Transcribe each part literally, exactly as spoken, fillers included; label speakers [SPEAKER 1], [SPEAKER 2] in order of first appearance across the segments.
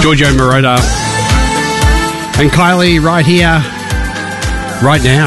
[SPEAKER 1] Giorgio Moroder and Kylie right here, right now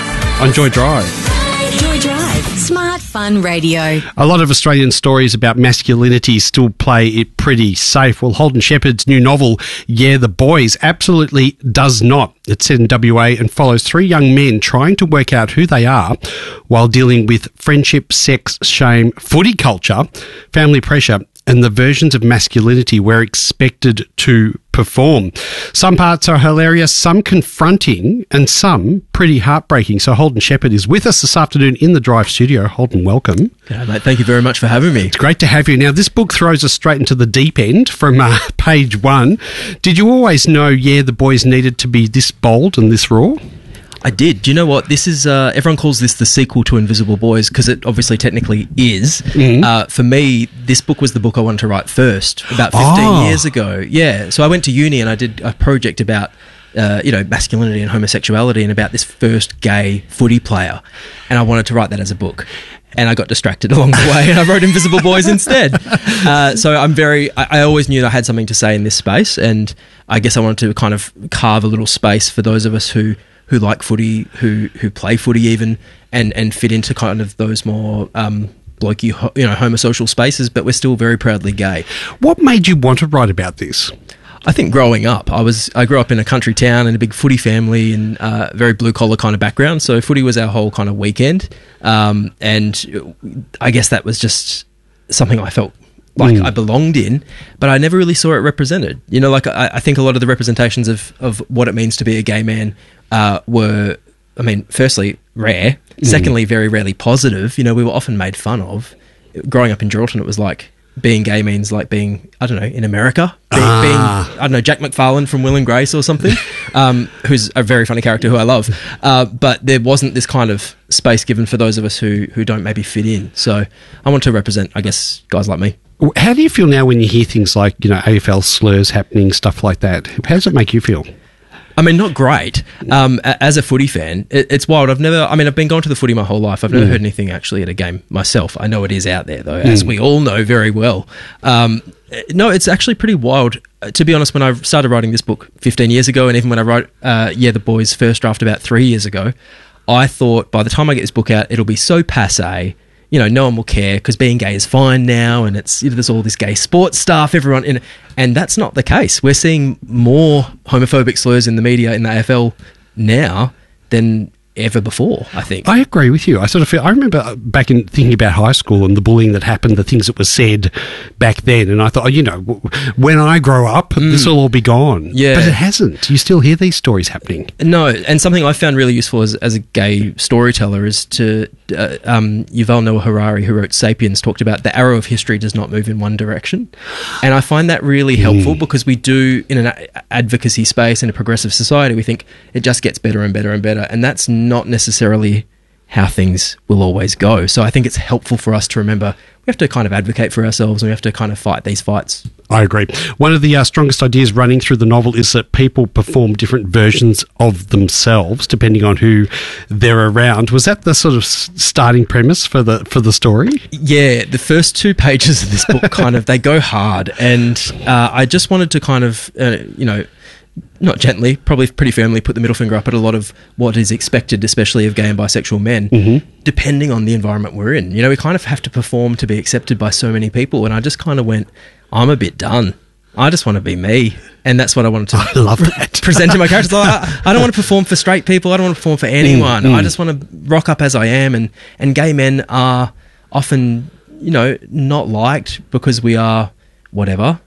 [SPEAKER 1] on Joy Drive.
[SPEAKER 2] Joy Drive, smart fun radio.
[SPEAKER 1] A lot of Australian stories about masculinity still play it pretty safe. Well, Holden Shepherd's new novel, Yeah, the Boys, absolutely does not. It's set in W A and follows three young men trying to work out who they are while dealing with friendship, sex, shame, footy culture, family pressure, and the versions of masculinity we're expected to perform. Some parts are hilarious, some confronting, and some pretty heartbreaking. So Holden Shepherd is with us this afternoon in the Drive studio. Holden, welcome.
[SPEAKER 3] Yeah, mate, thank you very much for having me.
[SPEAKER 1] It's great to have you. Now, this book throws us straight into the deep end from uh, page one. Did you always know, yeah, the boys needed to be this bold and this raw?
[SPEAKER 3] I did. Do you know what? This is, uh, everyone calls this the sequel to Invisible Boys because it obviously technically is. Mm-hmm. Uh, for me, this book was the book I wanted to write first, about fifteen
[SPEAKER 1] oh.
[SPEAKER 3] years ago. Yeah. So I went to uni and I did a project about, uh, you know, masculinity and homosexuality and about this first gay footy player. And I wanted to write that as a book. And I got distracted along the way and I wrote Invisible Boys instead. Uh, so I'm very, I, I always knew that I had something to say in this space. And I guess I wanted to kind of carve a little space for those of us who who like footy, who who play footy even, and, and fit into kind of those more um, blokey, you know, homosocial spaces, but we're still very proudly gay.
[SPEAKER 1] What made you want to write about this?
[SPEAKER 3] I think growing up, I was I grew up in a country town and a big footy family and uh, very blue collar kind of background. So footy was our whole kind of weekend, um, and I guess that was just something I felt like mm. I belonged in, but I never really saw it represented. You know, like I, I think a lot of the representations of of what it means to be a gay man Uh, were, I mean, firstly, rare. Mm. Secondly, very rarely positive. You know, we were often made fun of. Growing up in Geraldton, it was like being gay means like being, I don't know, in America. Being,
[SPEAKER 1] ah.
[SPEAKER 3] being I don't know, Jack McFarlane from Will and Grace or something, um, who's a very funny character who I love. Uh, but there wasn't this kind of space given for those of us who, who don't maybe fit in. So I want to represent, I guess, guys like me.
[SPEAKER 1] How do you feel now when you hear things like, you know, A F L slurs happening, stuff like that? How does it make you feel?
[SPEAKER 3] I mean, not great. Um, as a footy fan, it, it's wild. I've never, I mean, I've been going to the footy my whole life. I've never mm. heard anything actually at a game myself. I know it is out there, though, mm. as we all know very well. Um, no, it's actually pretty wild. Uh, to be honest, when I started writing this book fifteen years ago, and even when I wrote, uh, yeah, the boys' first draft about three years ago, I thought by the time I get this book out, it'll be so passé. You know, no one will care because being gay is fine now, and it's, you know, there's all this gay sports stuff. Everyone in, and that's not the case. We're seeing more homophobic slurs in the media in the A F L now than ever before, I think.
[SPEAKER 1] I agree with you. I sort of feel, I remember back in thinking about high school and the bullying that happened, the things that were said back then, and I thought, oh, you know, when I grow up, mm. this will all be gone.
[SPEAKER 3] Yeah.
[SPEAKER 1] But it hasn't. You still hear these stories happening.
[SPEAKER 3] No, and something I found really useful as, as a gay storyteller is to, uh, um, Yuval Noah Harari, who wrote Sapiens, talked about the arrow of history does not move in one direction. And I find that really helpful mm. because we do, in an advocacy space, in a progressive society, we think it just gets better and better and better, and that's not necessarily how things will always go. So I think it's helpful for us to remember we have to kind of advocate for ourselves and we have to kind of fight these fights.
[SPEAKER 1] I agree. One of the uh, strongest ideas running through the novel is that people perform different versions of themselves depending on who they're around. Was that the sort of starting premise for the for the story?
[SPEAKER 3] Yeah, the first two pages of this book kind of, they go hard, and uh, I just wanted to kind of, uh, you know, not gently, probably pretty firmly put the middle finger up at a lot of what is expected, especially of gay and bisexual men, mm-hmm. depending on the environment we're in. You know, we kind of have to perform to be accepted by so many people, and I just kind of went, I'm a bit done. I just want to be me, and that's what I wanted to
[SPEAKER 1] I love that.
[SPEAKER 3] present to my characters. I, I don't want to perform for straight people. I don't want to perform for anyone. Mm, mm. I just want to rock up as I am, and, and gay men are often, you know, not liked because we are whatever,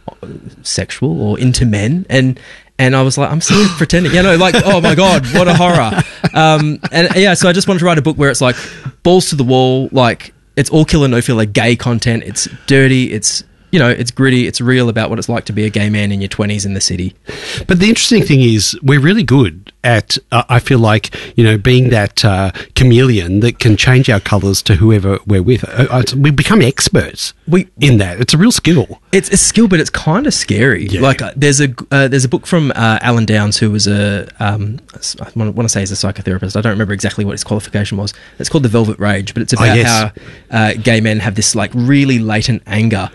[SPEAKER 3] sexual or into men, and And I was like, I'm still pretending, you know, like, oh my God, what a horror. Um, and yeah, so I just wanted to write a book where it's like balls to the wall, like it's all killer, no filler, gay content. It's dirty, it's, you know, it's gritty, it's real about what it's like to be a gay man in your twenties in the city.
[SPEAKER 1] But the interesting thing is we're really good at, uh, I feel like, you know, being that uh, chameleon that can change our colours to whoever we're with. Uh, we become experts we, in that. It's a real skill.
[SPEAKER 3] It's a skill, but it's kind of scary. Yeah. Like uh, there's a uh, there's a book from uh, Alan Downs, who was a, um, I want to say he's a psychotherapist. I don't remember exactly what his qualification was. It's called The Velvet Rage, but it's about oh, yes. how uh, gay men have this like really latent anger.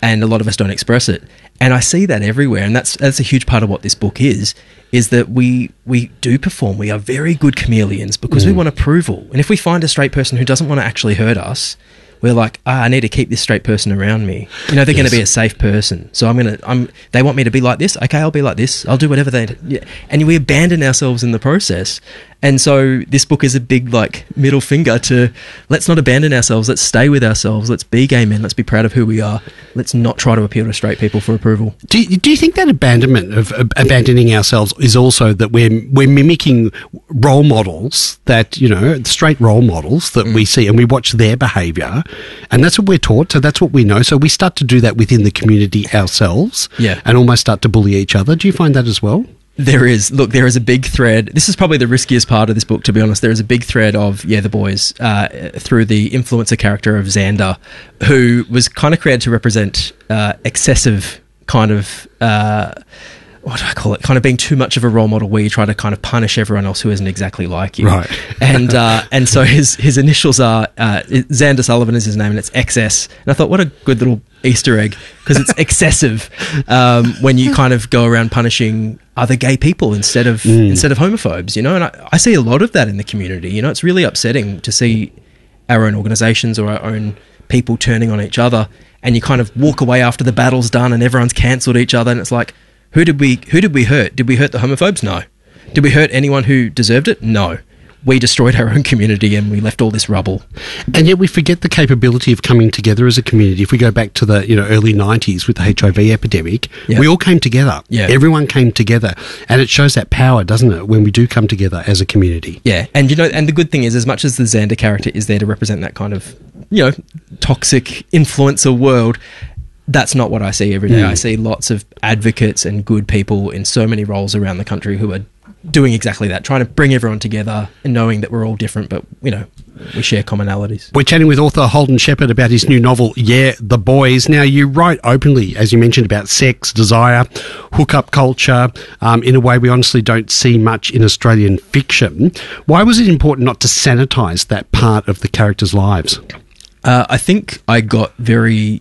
[SPEAKER 3] and a lot of us don't express it. And I see that everywhere, and that's that's a huge part of what this book is, is that we we do perform. We are very good chameleons because mm. we want approval. And if we find a straight person who doesn't want to actually hurt us, we're like, ah, I need to keep this straight person around me. You know, they're yes. going to be a safe person. So I'm going to, I'm, they want me to be like this. Okay, I'll be like this. I'll do whatever they, yeah. And we abandon ourselves in the process. And so this book is a big, like, middle finger to, let's not abandon ourselves. Let's stay with ourselves. Let's be gay men. Let's be proud of who we are. Let's not try to appeal to straight people for approval.
[SPEAKER 1] Do you, do you think that abandonment of uh, abandoning ourselves is also that we're we're mimicking role models that, you know, straight role models that mm. we see, and we watch their behaviour, and that's what we're taught, so that's what we know. So we start to do that within the community ourselves,
[SPEAKER 3] yeah,
[SPEAKER 1] and almost start to bully each other. Do you find that as well?
[SPEAKER 3] There is. Look, there is a big thread. This is probably the riskiest part of this book, to be honest. There is a big thread of, yeah, the boys, uh, through the influencer character of Xander, who was kind of created to represent uh, excessive kind of, uh, what do I call it? Kind of being too much of a role model where you try to kind of punish everyone else who isn't exactly like you.
[SPEAKER 1] Right.
[SPEAKER 3] and uh, and so his, his initials are, uh, Xander Sullivan is his name, and it's X S. And I thought, what a good little Easter egg, because it's excessive um, when you kind of go around punishing other gay people instead of mm. instead of homophobes, you know. And I, I see a lot of that in the community. You know, it's really upsetting to see our own organisations or our own people turning on each other, and you kind of walk away after the battle's done and everyone's cancelled each other, and it's like, who did we who did we hurt? Did we hurt the homophobes? No. Did we hurt anyone who deserved it? No. We destroyed our own community and we left all this rubble.
[SPEAKER 1] And yet we forget the capability of coming together as a community. If we go back to the, you know, early nineties with the H I V epidemic, yep. we all came together.
[SPEAKER 3] Yeah.
[SPEAKER 1] Everyone came together. And it shows that power, doesn't it, when we do come together as a community.
[SPEAKER 3] Yeah. And, you know, and the good thing is, as much as the Xander character is there to represent that kind of, you know, toxic influencer world, that's not what I see every day. Mm. I see lots of advocates and good people in so many roles around the country who are doing exactly that, trying to bring everyone together and knowing that we're all different, but, you know, we share commonalities.
[SPEAKER 1] We're chatting with author Holden Shepherd about his new novel, Yeah, the Boys. Now, you write openly, as you mentioned, about sex, desire, hookup culture, um, in a way we honestly don't see much in Australian fiction. Why was it important not to sanitise that part of the characters' lives?
[SPEAKER 3] Uh, I think I got very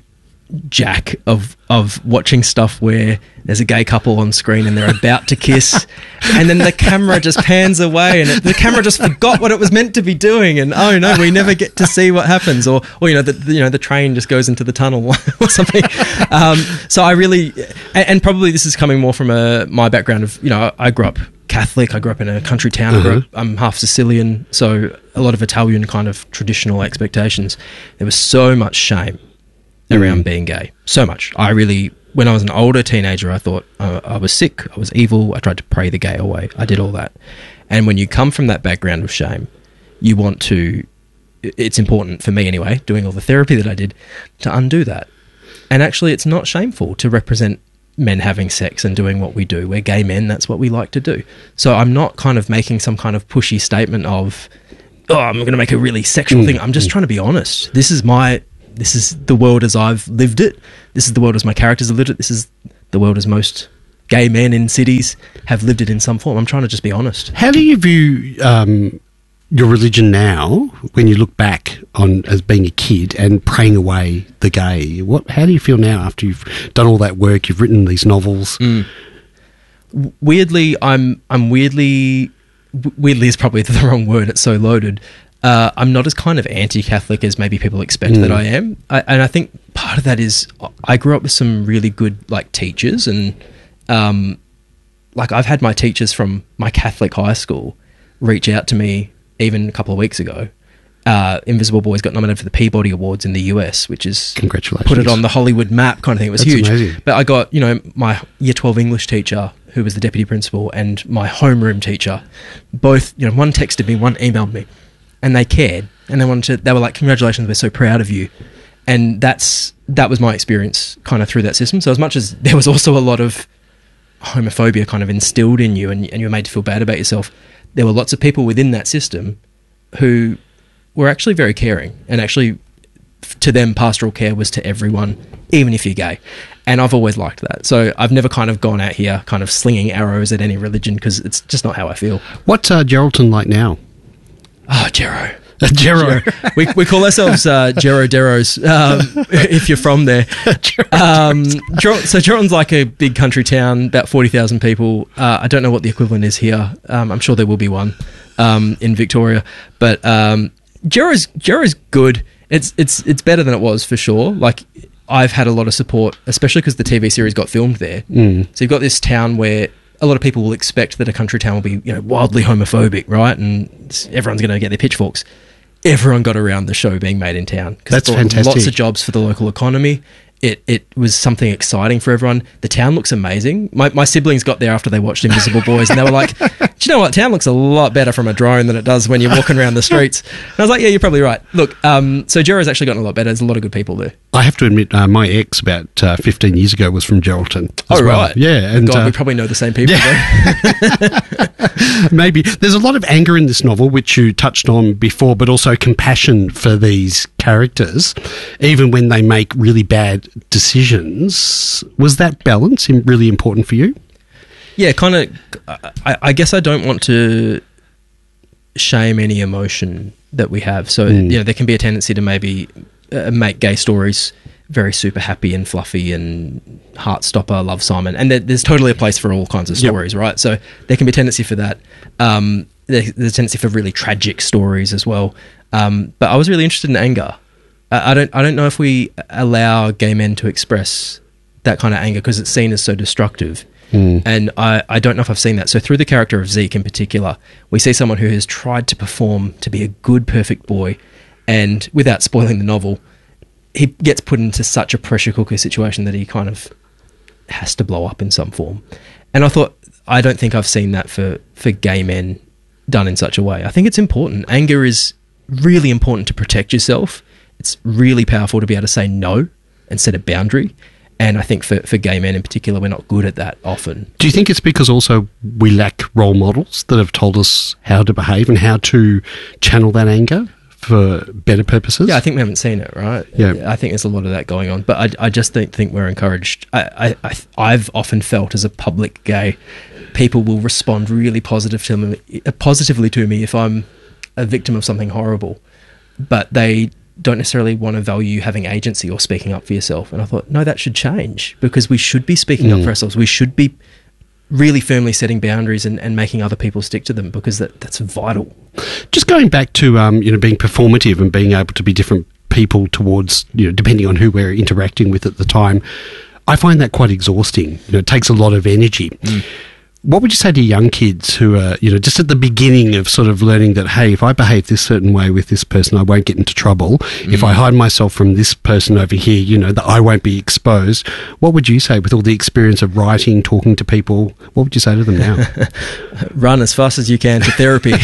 [SPEAKER 3] jack of of watching stuff where there's a gay couple on screen and they're about to kiss, and then the camera just pans away and it, the camera just forgot what it was meant to be doing, and oh no, we never get to see what happens, or or you know the you know the train just goes into the tunnel or something. Um, so I really, and, and probably this is coming more from a my background of, you know, I grew up Catholic. I grew up in a country town. Uh-huh. I grew up, I'm half Sicilian, so a lot of Italian kind of traditional expectations. There was so much shame around mm. being gay, so much. I really, when I was an older teenager, I thought uh, I was sick, I was evil, I tried to pray the gay away, I did all that. And when you come from that background of shame, you want to, it's important for me anyway, doing all the therapy that I did, to undo that. And actually it's not shameful to represent men having sex and doing what we do. We're gay men, that's what we like to do. So I'm not kind of making some kind of pushy statement of, oh, I'm going to make a really sexual mm. thing. I'm just mm. trying to be honest. This is my... This is the world as I've lived it. This is the world as my characters have lived it. This is the world as most gay men in cities have lived it in some form. I'm trying to just be honest.
[SPEAKER 1] How do you view um, your religion now when you look back on as being a kid and praying away the gay? What? How do you feel now after you've done all that work, you've written these novels?
[SPEAKER 3] Mm. Weirdly, I'm I'm weirdly... Weirdly is probably the wrong word. It's so loaded. Uh, I'm not as kind of anti-Catholic as maybe people expect mm. that I am. I, and I think part of that is I grew up with some really good, like, teachers. And, um, like, I've had my teachers from my Catholic high school reach out to me even a couple of weeks ago. Uh, Invisible Boys got nominated for the Peabody Awards in the U S, which is...
[SPEAKER 1] Congratulations.
[SPEAKER 3] Put it on the Hollywood map kind of thing. It was
[SPEAKER 1] That's
[SPEAKER 3] huge.
[SPEAKER 1] Amazing.
[SPEAKER 3] But I got, you know, my year twelve English teacher, who was the deputy principal, and my homeroom teacher, both, you know, one texted me, one emailed me. And they cared, and they wanted to, they were like, congratulations, we're so proud of you. And that's, that was my experience kind of through that system. So as much as there was also a lot of homophobia kind of instilled in you and, and you were made to feel bad about yourself, there were lots of people within that system who were actually very caring, and actually to them pastoral care was to everyone, even if you're gay. And I've always liked that. So I've never kind of gone out here kind of slinging arrows at any religion, because it's just not how I feel.
[SPEAKER 1] What's uh, Geraldton like now?
[SPEAKER 3] Oh, Gero.
[SPEAKER 1] Gero.
[SPEAKER 3] we, we call ourselves uh, Gero Deros, um, if you're from there. Um, so Geron's like a big country town, about forty thousand people. Uh, I don't know what the equivalent is here. Um, I'm sure there will be one um, in Victoria. But um, Gero's, Gero's good. It's, it's, it's better than it was for sure. Like, I've had a lot of support, especially because the T V series got filmed there.
[SPEAKER 1] Mm.
[SPEAKER 3] So you've got this town where a lot of people will expect that a country town will be, you know, wildly homophobic, right? And everyone's going to get their pitchforks. Everyone got around the show being made in town.
[SPEAKER 1] That's
[SPEAKER 3] it brought
[SPEAKER 1] fantastic.
[SPEAKER 3] Lots of jobs for the local economy. It it was something exciting for everyone. The town looks amazing. My my siblings got there after they watched Invisible Boys, and they were like, "Do you know what? Town looks a lot better from a drone than it does when you're walking around the streets." And I was like, "Yeah, you're probably right." Look, um, so Gero's actually gotten a lot better. There's a lot of good people there.
[SPEAKER 1] I have to admit, uh, my ex about uh, fifteen years ago was from Geraldton. As
[SPEAKER 3] Oh,
[SPEAKER 1] well.
[SPEAKER 3] right.
[SPEAKER 1] Yeah. And,
[SPEAKER 3] God,
[SPEAKER 1] uh,
[SPEAKER 3] we probably know the same people.
[SPEAKER 1] Yeah. Maybe. There's a lot of anger in this novel, which you touched on before, but also compassion for these characters, even when they make really bad decisions. Was that balance really important for you?
[SPEAKER 3] Yeah, kind of. I, I guess I don't want to shame any emotion that we have. So,
[SPEAKER 1] Mm.
[SPEAKER 3] you know, there can be a tendency to maybe uh, make gay stories very super happy and fluffy and Heartstopper, Love Simon. And there, there's totally a place for all kinds of stories, yep. right? So there can be a tendency for that. Um, there, there's a tendency for really tragic stories as well. Um, but I was really interested in anger. I, I don't I don't know if we allow gay men to express that kind of anger because it's seen as so destructive.
[SPEAKER 1] Mm.
[SPEAKER 3] And I, I don't know if I've seen that. So through the character of Zeke in particular, we see someone who has tried to perform to be a good, perfect boy, and without spoiling the novel, he gets put into such a pressure cooker situation that he kind of has to blow up in some form. And I thought, I don't think I've seen that for, for gay men done in such a way. I think it's important. Anger is really important to protect yourself. It's really powerful to be able to say no and set a boundary. And I think for, for gay men in particular, we're not good at that often.
[SPEAKER 1] Do you think it's because also we lack role models that have told us how to behave and how to channel that anger for better purposes?
[SPEAKER 3] Yeah, I think we haven't seen it, right?
[SPEAKER 1] Yeah.
[SPEAKER 3] I think there's a lot of that going on. But I, I just don't think we're encouraged. I, I, I, I've often felt as a public gay, people will respond really positive to me, positively to me if I'm a victim of something horrible. But they don't necessarily want to value having agency or speaking up for yourself. And I thought, no, that should change because we should be speaking
[SPEAKER 1] Mm.
[SPEAKER 3] up for ourselves. We should be really firmly setting boundaries and, and making other people stick to them because that, that's vital.
[SPEAKER 1] Just going back to um, you know, being performative and being able to be different people towards, you know, depending on who we're interacting with at the time, I find that quite exhausting. You know, it takes a lot of energy. Mm. What would you say to young kids who are, you know, just at the beginning of sort of learning that, hey, if I behave this certain way with this person, I won't get into trouble. Mm. If I hide myself from this person over here, you know, that I won't be exposed. What would you say with all the experience of writing, talking to people? What would you say to them now?
[SPEAKER 3] Run as fast as you can to therapy.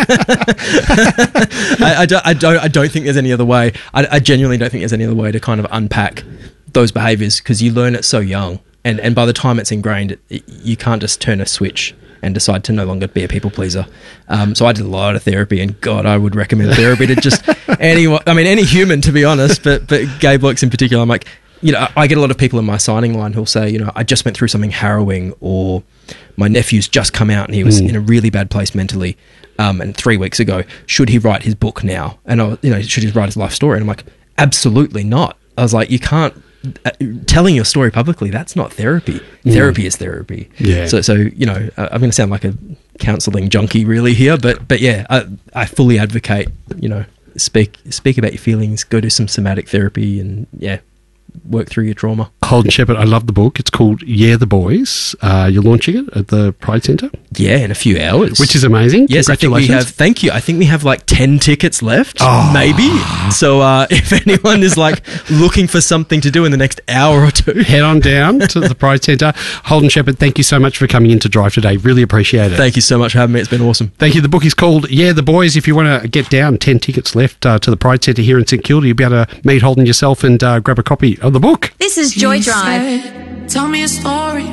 [SPEAKER 3] I, I, don't, I, don't, I don't think there's any other way. I, I genuinely don't think there's any other way to kind of unpack those behaviours because you learn it so young. And and by the time it's ingrained, it, you can't just turn a switch and decide to no longer be a people pleaser. Um, so I did a lot of therapy, and God, I would recommend therapy to just anyone. I mean, any human, to be honest, but but gay blokes in particular. I'm like, you know, I get a lot of people in my signing line who'll say, you know, I just went through something harrowing, or my nephew's just come out and he was mm. in a really bad place mentally, um, and three weeks ago, should he write his book now? And I, you know, should he write his life story? And I'm like, absolutely not. I was like, you can't. Uh, telling your story publicly, that's not therapy. Mm. Therapy is therapy. Yeah. So, so you know, uh, I'm going to sound like a counselling junkie really here, but but yeah, I, I fully advocate, you know, speak speak about your feelings, go do some somatic therapy, and yeah, work through your trauma.
[SPEAKER 1] Holden Shepherd, I love the book. It's called Yeah, the Boys. Uh, you're launching it at the Pride Centre?
[SPEAKER 3] Yeah, in a few hours.
[SPEAKER 1] Which is amazing.
[SPEAKER 3] Yes, I think we have, thank you. I think we have like ten tickets left, oh. maybe. So uh, if anyone is like looking for something to do in the next hour or two,
[SPEAKER 1] head on down to the Pride Centre. Holden Shepherd, thank you so much for coming in to Drive today. Really appreciate it.
[SPEAKER 3] Thank you so much for having me. It's been awesome.
[SPEAKER 1] Thank you. The book is called Yeah, the Boys. If you want to get down, ten tickets left uh, to the Pride Centre here in St Kilda. You'll be able to meet Holden yourself and uh, grab a copy of the book.
[SPEAKER 2] This is Joy Drive.
[SPEAKER 4] Tell me a story.